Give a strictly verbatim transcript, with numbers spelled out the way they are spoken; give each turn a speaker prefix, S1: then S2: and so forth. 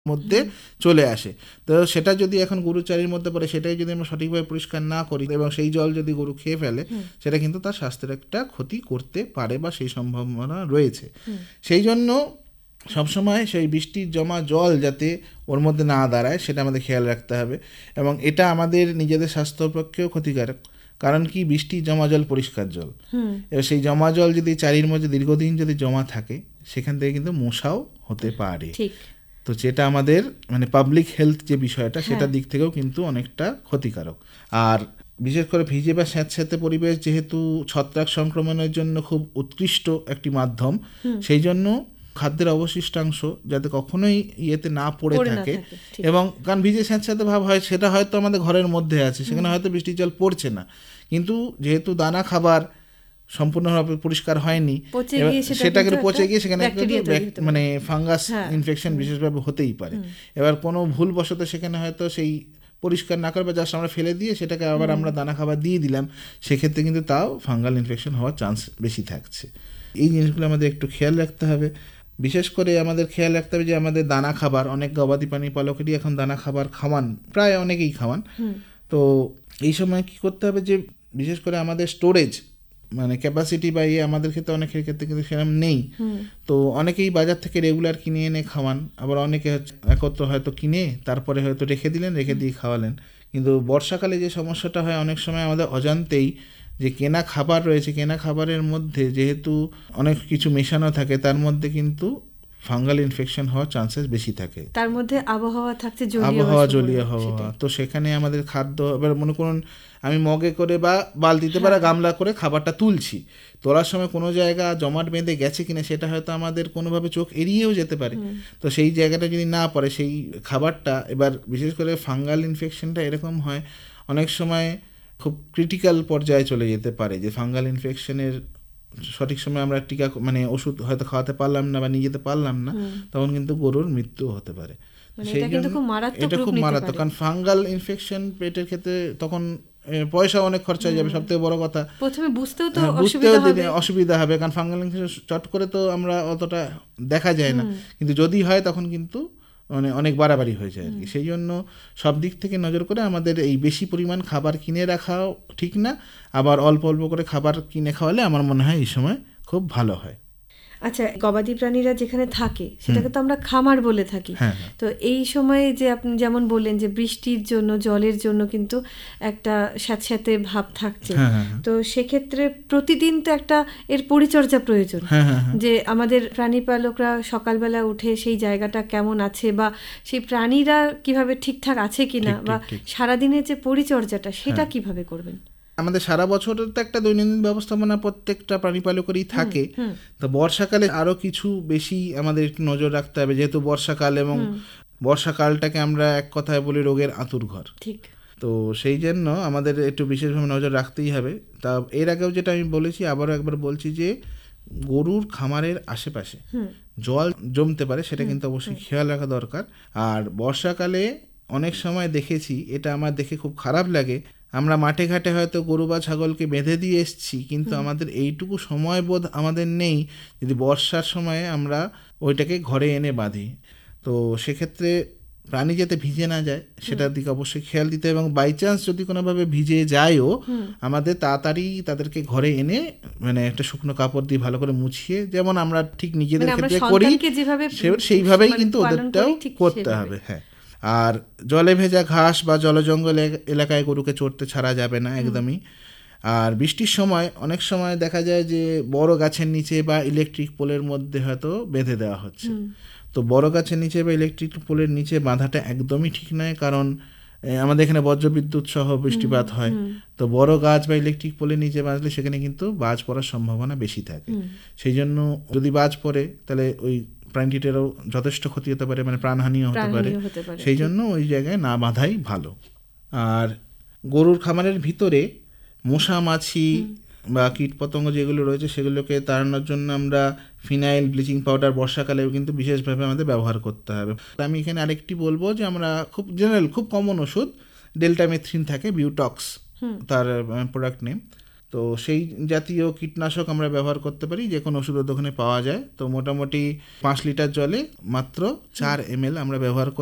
S1: মধ্যে চলে আসে। তো সেটা যদি এখন গরুচারির মধ্যে পড়ে, সেটাই যদি আমরা সঠিকভাবে পরিষ্কার না করি এবং সেই জল যদি গরু খেয়ে ফেলে, সেটা কিন্তু তার স্বাস্থ্যের একটা ক্ষতি করতে পারে বা সেই সম্ভাবনা রয়েছে। সেই জন্য সবসময় সেই বৃষ্টির জমা জল যাতে ওর মধ্যে না দাঁড়ায় সেটা আমাদের খেয়াল রাখতে হবে, এবং এটা আমাদের নিজেদের স্বাস্থ্যের পক্ষেও ক্ষতিকারক। কারণ কি, বৃষ্টির জমা জল পরিষ্কার জল, এবার সেই জমা জল যদি চারির মধ্যে দীর্ঘদিন যদি জমা থাকে, সেখান থেকে কিন্তু মশাও হতে পারে। তো যেটা আমাদের মানে পাবলিক হেলথ যে বিষয়টা, সেটার দিক থেকেও কিন্তু অনেকটা ক্ষতিকারক। আর বিশেষ করে ভিজে বা স্যাঁতস্যাঁতে পরিবেশ যেহেতু ছত্রাক সংক্রমণের জন্য খুব উৎকৃষ্ট একটি মাধ্যম, সেই জন্য খাদ্যের অবশিষ্টাংশ যাতে কখনোই ইয়েতে না পড়ে থাকে, এবং কারণ ভিজে স্যাঁতস্যাঁতে ভাব হয়, সেটা হয়তো আমাদের ঘরের মধ্যে আছে, সেখানে হয়তো বৃষ্টির জল পড়ছে না, কিন্তু যেহেতু দানা খাবার সম্পূর্ণভাবে পরিষ্কার হয়নি, সেটাকে পচে গিয়ে সেখানে মানে ফাঙ্গাস ইনফেকশন বিশেষভাবে হতেই পারে। এবার কোনো ভুলবশত সেখানে হয়তো সেই পরিষ্কার না করে বা জাস্ট আমরা ফেলে দিয়ে সেটাকে আবার আমরা দানা খাবার দিয়ে দিলাম, সেক্ষেত্রে কিন্তু তাও ফাঙ্গাল ইনফেকশন হওয়ার চান্স বেশি থাকছে। এই জিনিসগুলো আমাদের একটু খেয়াল রাখতে হবে। বিশেষ করে আমাদের খেয়াল রাখতে হবে যে আমাদের দানা খাবার, অনেক গবাদি প্রাণী পালকেরই এখন দানা খাবার খাওয়ান, প্রায় অনেকেই খাওয়ান। তো এই সময় কি করতে হবে যে বিশেষ করে আমাদের স্টোরেজ মানে ক্যাপাসিটি বা ইয়ে আমাদের ক্ষেত্রে অনেকের ক্ষেত্রে কিন্তু সেরকম নেই। তো অনেকেই বাজার থেকে রেগুলার কিনে এনে খাওয়ান, আবার অনেকে হচ্ছে একত্র হয়তো কিনে তারপরে হয়তো রেখে দিলেন, রেখে দিয়ে খাওয়ালেন। কিন্তু বর্ষাকালে যে সমস্যাটা হয় অনেক সময় আমাদের অজান্তেই, যে কেনা খাবার রয়েছে, কেনা খাবারের মধ্যে যেহেতু অনেক কিছু মেশানো থাকে, তার মধ্যে কিন্তু ফাঙ্গাল ইনফেকশন হওয়ার চান্সেস বেশি থাকে।
S2: তার মধ্যে আবহাওয়া থাকছে,
S1: আবহাওয়া জলীয় হওয়া, তো সেখানে আমাদের খাদ্য, এবার মনে করুন আমি মগে করে বা বালতিতে বা গামলা করে খাবারটা তুলছি, তোলার সময় কোনো জায়গা জমাট বেঁধে গেছে কিনা সেটা হয়তো আমাদের কোনোভাবে চোখ এড়িয়েও যেতে পারে। তো সেই জায়গাটা যদি না পড়ে সেই খাবারটা, এবার বিশেষ করে ফাঙ্গাল ইনফেকশনটা এরকম হয় অনেক সময় খুব ক্রিটিক্যাল পর্যায়ে চলে যেতে পারে, যে ফাঙ্গাল ইনফেকশনের সঠিক সময় আমরা টিকা মানে ওষুধ হয়তো খাওয়াতে পারলাম না বা নিয়ে যেতে পারলাম না, তখন কিন্তু গরুর মৃত্যু হতে পারে। সেই জন্য এটা খুব মারাত্মক, কারণ ফাঙ্গাল ইনফেকশন পেটের ক্ষেত্রে তখন পয়সা অনেক খরচা হয়ে যাবে। সব থেকে বড় কথা,
S2: প্রথমে বুঝতেও তো
S1: অসুবিধা হবে, কারণ ফাঙ্গাল ইনফেকশন চট করে তো আমরা অতটা দেখা যায় না, কিন্তু যদি হয় তখন কিন্তু মানে অনেক বাড়াবাড়ি হয়ে যায় আর কি। সেই জন্য সব দিক থেকে নজর করে আমাদের এই বেশি পরিমাণ খাবার কিনে রাখাও ঠিক না, আবার অল্প অল্প করে খাবার কিনে খাওয়ালে আমার মনে হয় এই সময় খুব ভালো হয়।
S2: আচ্ছা, গবাদি প্রাণীরা যেখানে থাকে সেটাকে তো আমরা খামার বলে থাকি। তো এই সময়ে যে আপনি যেমন বললেন যে বৃষ্টির জন্য, জলের জন্য কিন্তু একটা স্যাঁতস্যাঁতে ভাব থাকছে, তো সেক্ষেত্রে প্রতিদিন তো একটা এর পরিচর্যা প্রয়োজন, যে আমাদের প্রাণী পালকরা সকালবেলা উঠে সেই জায়গাটা কেমন আছে বা সেই প্রাণীরা কিভাবে ঠিকঠাক আছে কিনা, বা সারাদিনের যে পরিচর্যাটা সেটা কিভাবে করবেন।
S1: আমাদের সারা বছরের তো একটা দৈনন্দিন ব্যবস্থাপনা প্রত্যেকটা প্রাণী পালকেরই থাকে, তো বর্ষাকালে আরো কিছু বেশি আমাদের একটু নজর রাখতে হবে, যেহেতু বর্ষাকাল, এবং বর্ষাকালটাকে আমরা এক কথায় বলি রোগের আঁতুড়ঘর। ঠিক, তো সেই জন্য আমাদের একটু বিশেষভাবে নজর রাখতেই হবে। তা এর আগেও যেটা আমি বলেছি, আবারও একবার বলছি, যে গরুর খামারের আশেপাশে জল জমতে পারে, সেটা কিন্তু অবশ্যই খেয়াল রাখা দরকার। আর বর্ষাকালে অনেক সময় দেখেছি, এটা আমার দেখে খুব খারাপ লাগে, আমরা মাঠে ঘাটে হয়তো গরু বা ছাগলকে বেঁধে দিয়ে এসছি, কিন্তু আমাদের এইটুকু সময় বোধ আমাদের নেই যদি বর্ষার সময়ে আমরা ওইটাকে ঘরে এনে বাঁধি। তো সেক্ষেত্রে প্রাণী যাতে ভিজে না যায় সেটার দিকে অবশ্যই খেয়াল দিতে, এবং বাই চান্স যদি কোনোভাবে ভিজে যায়ও আমাদের তাড়াতাড়ি তাদেরকে ঘরে এনে মানে একটা শুকনো কাপড় দিয়ে ভালো করে মুছিয়ে, যেমন আমরা ঠিক নিজেদের ক্ষেত্রে করি সেইভাবেই কিন্তু ওদেরটাও করতে হবে। হ্যাঁ, আর জলে ভেজা ঘাস বা জলজঙ্গল এলাকায় গরুকে চড়তে ছাড়া যাবে না একদমই। আর বৃষ্টির সময় অনেক সময় দেখা যায় যে বড় গাছের নিচে বা ইলেকট্রিক পোলের মধ্যে হয়তো বেঁধে দেওয়া হচ্ছে, তো বড় গাছের নিচে বা ইলেকট্রিক পোলের নিচে বাঁধাটা একদমই ঠিক নয়, কারণ আমাদের এখানে বজ্রবিদ্যুৎ সহ বৃষ্টিপাত হয়, তো বড় গাছ বা ইলেকট্রিক পোলের নিচে বাঁধলে সেখানে কিন্তু বাজ পড়ার সম্ভাবনা বেশি থাকে। সেই জন্য যদি বাজ পড়ে তাহলে ওই প্রাণীটিরও যথেষ্ট ক্ষতি হতে পারে, মানে প্রাণহানিও হতে পারে, সেই জন্য ওই জায়গায় না বাঁধাই ভালো। আর গরুর খামারের ভিতরে মশা মাছি বা কীটপতঙ্গ যেগুলো রয়েছে সেগুলোকে তাড়ানোর জন্য আমরা ফিনাইল, ব্লিচিং পাউডার বর্ষাকালেও কিন্তু বিশেষভাবে আমাদের ব্যবহার করতে হবে। আমি এখানে আরেকটি বলবো যে আমরা খুব জেনারেল খুব কমন ওষুধ ডেল্টামেথ্রিন থাকে, বিউটক্স তার প্রোডাক্ট নেম, তো সেই জাতীয় কীটনাশক আমরা ব্যবহার করতে পারি, যে কোনো ওষুধের দোকানে পাওয়া যায়। তো মোটামুটি পাঁচ লিটার জলে মাত্র চার এম এল আমরা ব্যবহার